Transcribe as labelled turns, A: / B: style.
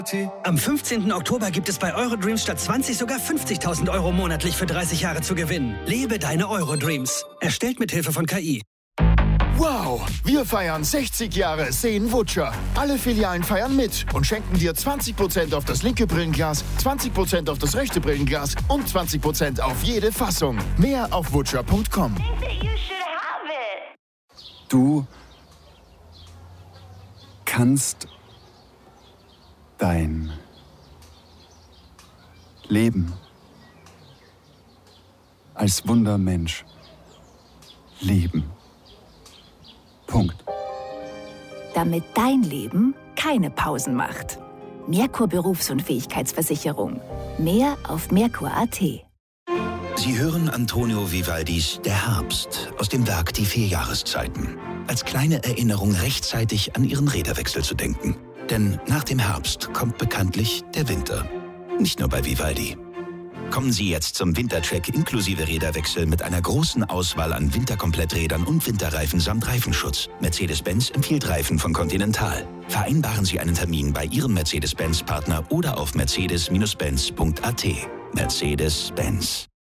A: Am 15. Oktober gibt es bei Eurodreams statt 20 sogar 50.000 € monatlich für 30 Jahre zu gewinnen. Lebe deine Eurodreams. Erstellt mit Hilfe von KI.
B: Wow, wir feiern 60 Jahre Seen Vutscher. Alle Filialen feiern mit und schenken dir 20% auf das linke Brillenglas, 20% auf das rechte Brillenglas und 20% auf jede Fassung. Mehr auf vutscher.com.
C: Du kannst dein Leben als Wundermensch leben. Punkt.
D: Damit dein Leben keine Pausen macht. Merkur Berufsunfähigkeitsversicherung. Mehr auf merkur.at.
E: Sie hören Antonio Vivaldis Der Herbst aus dem Werk Die 4 Jahreszeiten. Als kleine Erinnerung rechtzeitig an Ihren Räderwechsel zu denken. Denn nach dem Herbst kommt bekanntlich der Winter. Nicht nur bei Vivaldi. Kommen Sie jetzt zum Wintercheck inklusive Räderwechsel mit einer großen Auswahl an Winterkompletträdern und Winterreifen samt Reifenschutz. Mercedes-Benz empfiehlt Reifen von Continental. Vereinbaren Sie einen Termin bei Ihrem Mercedes-Benz-Partner oder auf mercedes-benz.at. Mercedes-Benz.